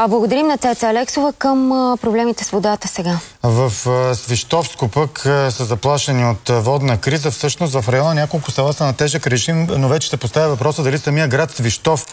Благодарим на Цеца Алексова. Към проблемите с водата сега. В Свищовско пък са заплашени от водна криза. Всъщност в района няколко села са на тежък режим, но вече се поставя въпроса дали самия град Свищов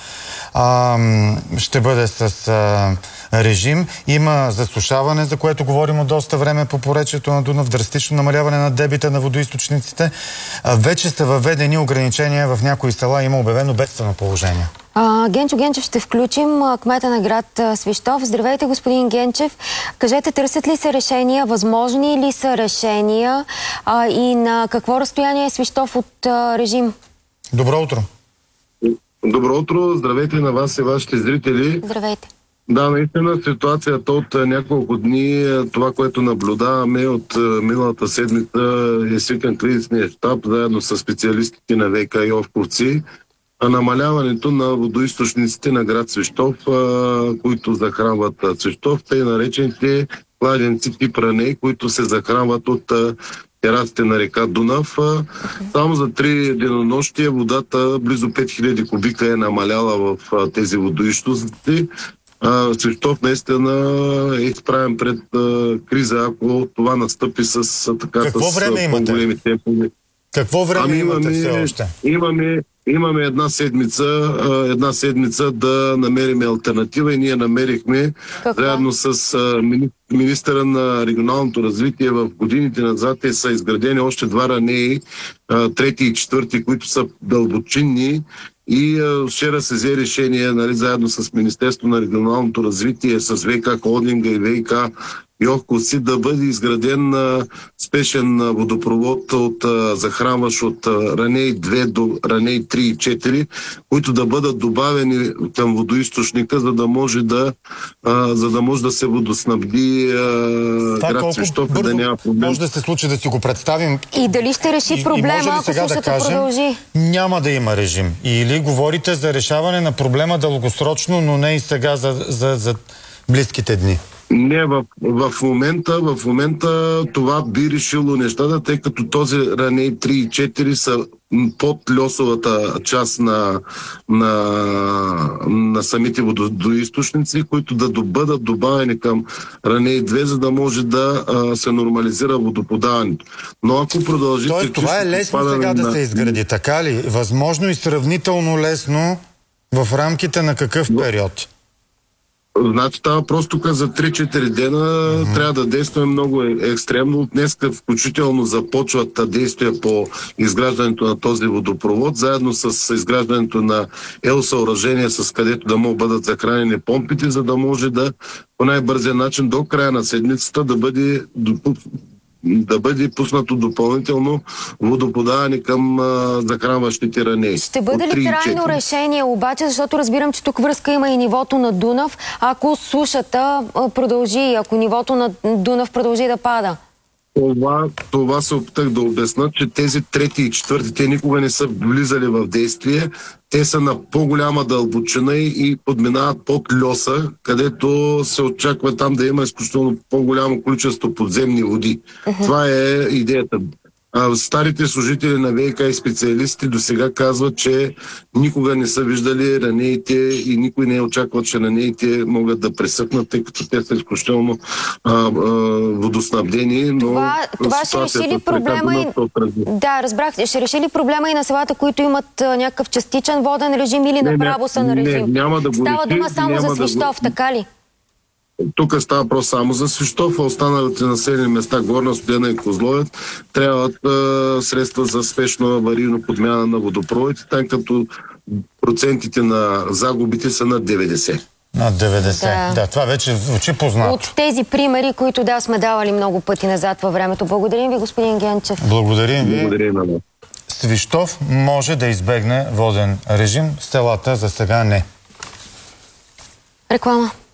ще бъде с режим. Има засушаване, за което говорим от доста време по поречието на Дунав, драстично намаляване на дебита на водоизточниците. Вече са въведени ограничения в някои села, има обявено бедствено положение. Генчо Генчев ще включим, кмета на град Свищов. Здравейте, господин Генчев. Кажете, търсят ли се решения, възможни ли са решения и на какво разстояние е Свищов от режим? Добро утро. Добро утро, здравейте на вас и вашите зрители. Здравейте. Да, наистина ситуацията от няколко дни, това, което наблюдаваме от миналата седмица, е свикан кризисния щаб, заедно с специалистите на ВК Йовковци, намаляването на водоизточниците на град Свищов, които захранват Свищов, тъй наречените кладенци тип Раней, които се захранват от терасите на река Дунав. Само за 3 денонощия водата, близо 5000 кубика е намаляла в тези водоизточници. Свищов наистина е изправен пред криза, ако това настъпи с по-големи темпове. Какво време имате все още? Имаме една седмица да намерим алтернатива и ние намерихме заедно с министъра на регионалното развитие. В годините назад са изградени още 2 ранеи, 3 и 4, които са дълбочинни. И вчера се взе решение, заедно с Министерство на регионалното развитие, с ВК Холдинга и ВК Йовковци, да бъде изграден спешен водопровод захранващ от Раней 2 до Раней 3 и 4, които да бъдат добавени към водоизточника, за да може да се водоснабди град Свищов, да няма проблем. Може да се случи, да си го представим. И дали ще реши проблема, ако сушата продължи? Няма да има режим. Или говорите за решаване на проблема дългосрочно, но не и сега за близките дни? Не, в момента това би решило нещата, тъй като този Раней 3 и 4 са под льосовата част на самите водоизточници, които да бъдат добавени към Раней 2, за да може да се нормализира водоподаването. Но ако продължите... Тоест това е лесно сега да се изгради, така ли? Възможно и сравнително лесно в рамките на какъв период? Значи това просто за 3-4 дена трябва да действаме много екстремно. Днеска включително започват действия по изграждането на този водопровод, заедно с изграждането на съоръжение, с където да могат бъдат захранени помпите, за да може да по най-бързия начин до края на седмицата да бъде пуснато допълнително водоподаване към захранващите ранеи. Ще бъде ли трайно решение обаче, защото разбирам, че тук връзка има и нивото на Дунав, ако сушата продължи, ако нивото на Дунав продължи да пада? Това се опитах да обясна, че тези 3 и 4 те никога не са влизали в действие. Те са на по-голяма дълбочина и подминават под льоса, където се очаква там да има изключително по-голямо количество подземни води. Това е идеята. Старите служители на ВК и специалисти до сега казват, че никога не са виждали ранеите и никой не очаква, че ранеите могат да пресъкнат, тъй като те са изключително водоснабдени. Но това ще реши ли проблема и... Да, разбрах. Ще реши ли проблема и на селата, които имат някакъв частичен воден режим или направо са на режим? Няма да го Става дума само за Свищов, така ли? Тук става въпрос само за Свищов, а останалите населени места, Горна Студена и Козловец, трябват средства за спешно аварийно подмяна на водопроводите, тъй като процентите на загубите са над 90. Над 90. Да, това вече звучи познато. От тези примери, които сме давали много пъти назад във времето. Благодарим ви, господин Генчев. Благодарим ви. Благодарим на вас. Свищов може да избегне воден режим, селата за сега не. Реклама.